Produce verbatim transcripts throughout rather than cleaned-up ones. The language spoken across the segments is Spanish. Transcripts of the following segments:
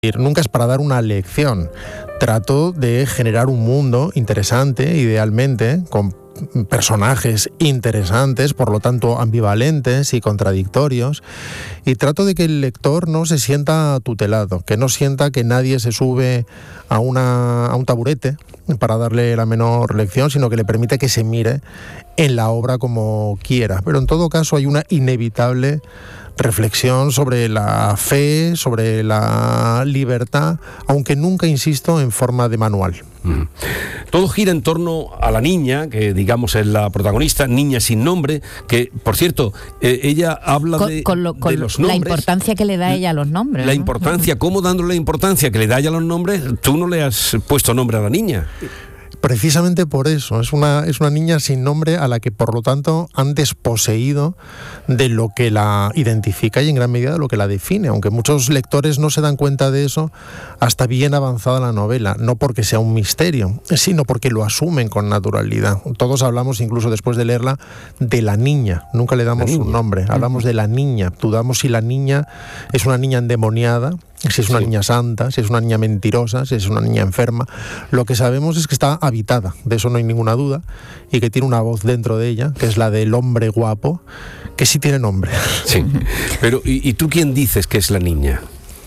Nunca es para dar una lección. Trato de generar un mundo interesante, idealmente, con personajes interesantes, por lo tanto ambivalentes y contradictorios, y trato de que el lector no se sienta tutelado, que no sienta que nadie se sube a, una, a un taburete para darle la menor lección, sino que le permite que se mire en la obra como quiera. Pero en todo caso hay una inevitable reflexión sobre la fe, sobre la libertad, aunque nunca, insisto, en forma de manual. Mm. Todo gira en torno a la niña, que digamos es la protagonista, niña sin nombre, que, por cierto, eh, ella habla con, de, con lo, con de los nombres. La importancia que le da ella a los nombres. La ¿no? importancia, cómo dándole la importancia que le da ella a los nombres, tú no le has puesto nombre a la niña. Precisamente por eso, es una, es una niña sin nombre a la que por lo tanto han desposeído de lo que la identifica y en gran medida de lo que la define, aunque muchos lectores no se dan cuenta de eso hasta bien avanzada la novela, no porque sea un misterio, sino porque lo asumen con naturalidad. Todos hablamos, incluso después de leerla, de la niña, nunca le damos un nombre, hablamos de la niña, dudamos si la niña es una niña endemoniada, si es una sí. niña santa, si es una niña mentirosa, si es una niña enferma. Lo que sabemos es que está habitada, de eso no hay ninguna duda, y que tiene una voz dentro de ella, que es la del hombre guapo, que sí tiene nombre. Sí, pero ¿y, y tú quién dices que es la niña?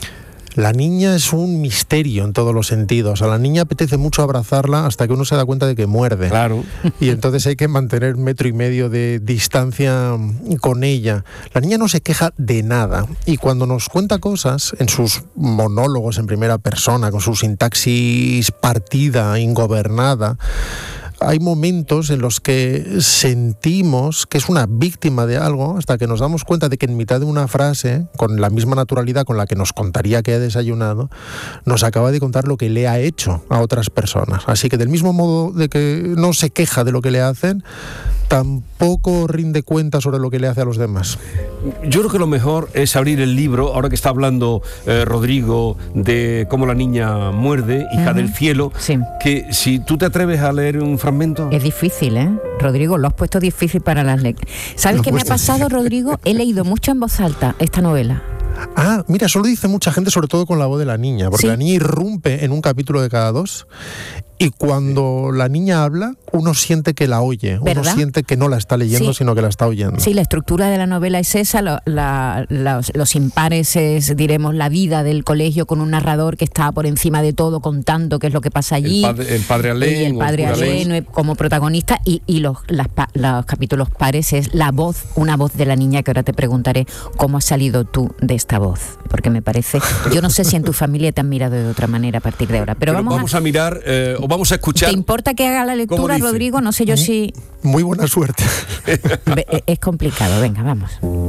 La niña es un misterio en todos los sentidos. A la niña apetece mucho abrazarla hasta que uno se da cuenta de que muerde. Claro. Y entonces hay que mantener metro y medio de distancia con ella. La niña no se queja de nada. Y cuando nos cuenta cosas, en sus monólogos en primera persona, con su sintaxis partida, ingobernada, hay momentos en los que sentimos que es una víctima de algo hasta que nos damos cuenta de que en mitad de una frase, con la misma naturalidad con la que nos contaría que ha desayunado, nos acaba de contar lo que le ha hecho a otras personas. Así que del mismo modo de que no se queja de lo que le hacen, tampoco rinde cuenta sobre lo que le hace a los demás. Yo creo que lo mejor es abrir el libro, ahora que está hablando eh, Rodrigo de cómo la niña muerde, hija uh-huh. del cielo, sí. que si tú te atreves a leer un fragmento... Es difícil, ¿eh? Rodrigo, lo has puesto difícil para las lecturas. ¿Sabes qué me ha pasado, Rodrigo? He leído mucho en voz alta esta novela. Ah, mira, eso lo dice mucha gente, sobre todo con la voz de la niña, porque ¿sí? la niña irrumpe en un capítulo de cada dos y cuando la niña habla, uno siente que la oye, ¿verdad? Uno siente que no la está leyendo, sí. sino que la está oyendo. Sí, la estructura de la novela es esa, la, la, los, los impares es, diremos, la vida del colegio con un narrador que está por encima de todo contando qué es lo que pasa allí. El padre, el padre Alén. Y el padre Alén como protagonista y, y los, las, los capítulos pares es la voz, una voz de la niña que ahora te preguntaré cómo has salido tú de esta voz, porque me parece, yo no sé si en tu familia te han mirado de otra manera a partir de ahora, pero, pero vamos, vamos a, a mirar eh, o vamos a escuchar. ¿Te importa que haga la lectura, Rodrigo? No sé yo si... Muy buena suerte. Es complicado, venga, vamos.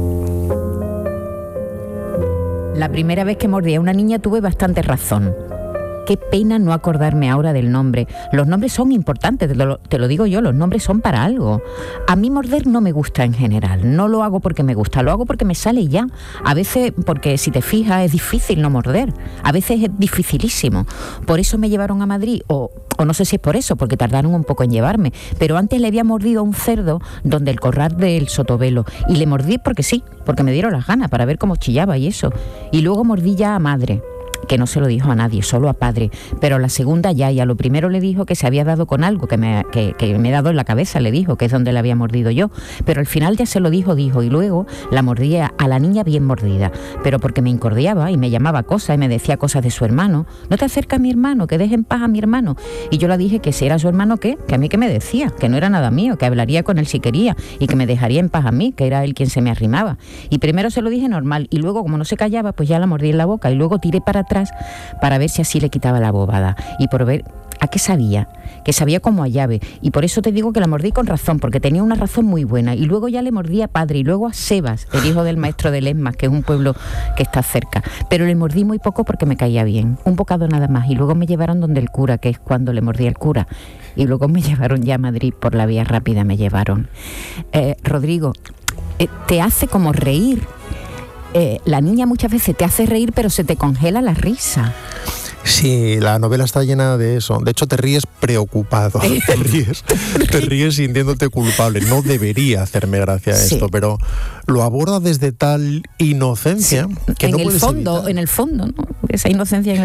La primera vez que mordí a una niña tuve bastante razón. Qué pena no acordarme ahora del nombre. Los nombres son importantes, te lo, te lo digo yo, los nombres son para algo. A mí morder no me gusta en general, no lo hago porque me gusta, lo hago porque me sale ya. A veces, porque si te fijas, es difícil no morder, a veces es dificilísimo. Por eso me llevaron a Madrid, o, o no sé si es por eso, porque tardaron un poco en llevarme, pero antes le había mordido a un cerdo donde el corral del Sotovelo, y le mordí porque sí, porque me dieron las ganas para ver cómo chillaba y eso. Y luego mordí ya a madre, que no se lo dijo a nadie, solo a padre, pero la segunda ya, y a lo primero le dijo que se había dado con algo que me, que, que me he dado en la cabeza, le dijo, que es donde le había mordido yo, pero al final ya se lo dijo, dijo, y luego la mordía a la niña bien mordida, pero porque me incordiaba y me llamaba cosas y me decía cosas de su hermano, no te acerques a mi hermano, que deje en paz a mi hermano, y yo le dije que si era su hermano, ¿qué? Que a mí que me decía, que no era nada mío, que hablaría con él si quería, y que me dejaría en paz a mí, que era él quien se me arrimaba, y primero se lo dije normal, y luego como no se callaba, pues ya la mordí en la boca, y luego tiré para atrás para ver si así le quitaba la bobada y por ver a qué sabía, que sabía como a llave, y por eso te digo que la mordí con razón, porque tenía una razón muy buena, y luego ya le mordí a padre y luego a Sebas, el hijo del maestro de Lesmas, que es un pueblo que está cerca, pero le mordí muy poco porque me caía bien, un bocado nada más, y luego me llevaron donde el cura, que es cuando le mordí al cura, y luego me llevaron ya a Madrid por la vía rápida, me llevaron. eh, Rodrigo, eh, te hace como reír. Eh, la niña muchas veces te hace reír, pero se te congela la risa. Sí, la novela está llena de eso. De hecho, te ríes preocupado. te ríes, te ríes sintiéndote culpable. No debería hacerme gracia Sí. esto, pero lo aborda desde tal inocencia Sí. que en no el puedes fondo, evitar. en el fondo, ¿no? Esa inocencia en el